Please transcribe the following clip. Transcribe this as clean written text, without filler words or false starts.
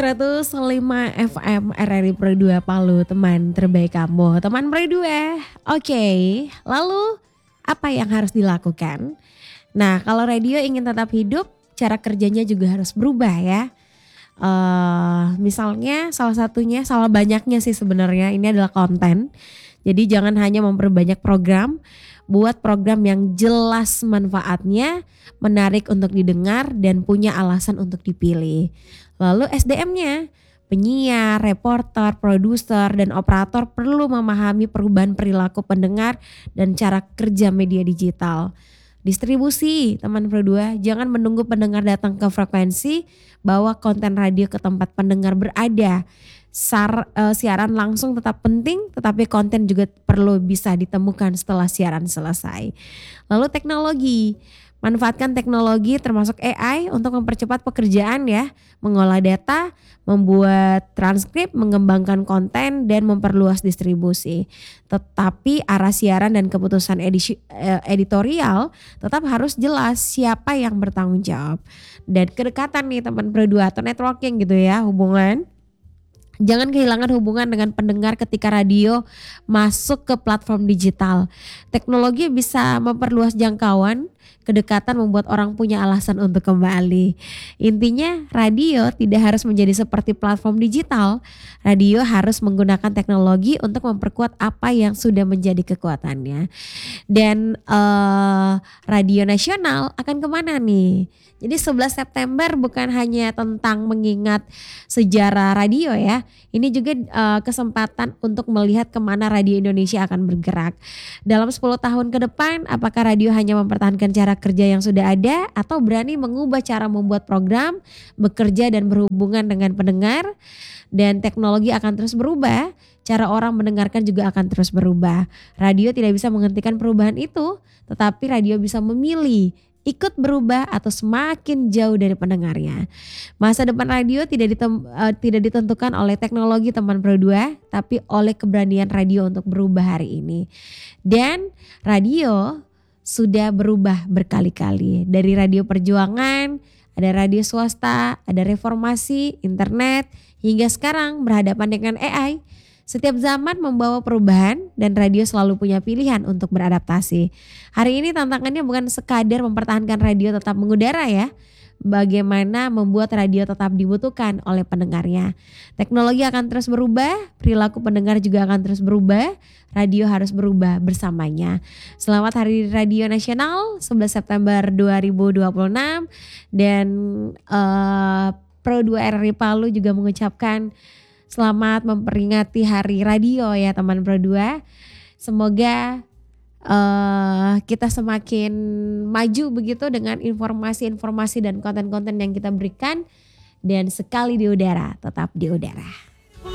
105 FM RRI Pro 2 Palu, teman terbaik kamu, teman Pro 2. Oke, lalu apa yang harus dilakukan? Nah, kalau radio ingin tetap hidup, cara kerjanya juga harus berubah ya. Misalnya salah banyaknya sih sebenarnya ini adalah konten. Jadi jangan hanya memperbanyak program, buat program yang jelas manfaatnya, menarik untuk didengar dan punya alasan untuk dipilih. Lalu SDM-nya, penyiar, reporter, produser, dan operator perlu memahami perubahan perilaku pendengar dan cara kerja media digital. Distribusi, teman Pro 2, jangan menunggu pendengar datang ke frekuensi, bawa konten radio ke tempat pendengar berada. Siaran langsung tetap penting, tetapi konten juga perlu bisa ditemukan setelah siaran selesai. Lalu teknologi, manfaatkan teknologi termasuk AI untuk mempercepat pekerjaan ya, mengolah data, membuat transkrip, mengembangkan konten dan memperluas distribusi. Tetapi arah siaran dan keputusan editorial tetap harus jelas siapa yang bertanggung jawab. Dan kedekatan nih teman Pro 2 atau networking gitu ya, hubungan. Jangan kehilangan hubungan dengan pendengar ketika radio masuk ke platform digital. Teknologi bisa memperluas jangkauan, kedekatan membuat orang punya alasan untuk kembali. Intinya radio tidak harus menjadi seperti platform digital. Radio harus menggunakan teknologi untuk memperkuat apa yang sudah menjadi kekuatannya. Dan radio nasional akan kemana nih? Jadi 11 September bukan hanya tentang mengingat sejarah radio ya. Ini juga kesempatan untuk melihat kemana radio Indonesia akan bergerak. Dalam 10 tahun ke depan, apakah radio hanya mempertahankan cara kerja yang sudah ada atau berani mengubah cara membuat program, bekerja dan berhubungan dengan pendengar? Dan teknologi akan terus berubah, cara orang mendengarkan juga akan terus berubah. Radio tidak bisa menghentikan perubahan itu, tetapi radio bisa memilih ikut berubah atau semakin jauh dari pendengarnya. Masa depan radio tidak ditentukan oleh teknologi teman Pro 2, tapi oleh keberanian radio untuk berubah hari ini. Dan radio sudah berubah berkali-kali. Dari radio perjuangan, ada radio swasta, ada reformasi, internet, hingga sekarang berhadapan dengan AI. Setiap zaman membawa perubahan dan radio selalu punya pilihan untuk beradaptasi. Hari ini tantangannya bukan sekadar mempertahankan radio tetap mengudara ya. Bagaimana membuat radio tetap dibutuhkan oleh pendengarnya. Teknologi akan terus berubah, perilaku pendengar juga akan terus berubah. Radio harus berubah bersamanya. Selamat Hari Radio Nasional 11 September 2026 dan Pro 2 RRI Palu juga mengucapkan selamat memperingati Hari Radio ya teman Pro 2. Semoga kita semakin maju begitu dengan informasi-informasi dan konten-konten yang kita berikan. Dan sekali di udara, tetap di udara.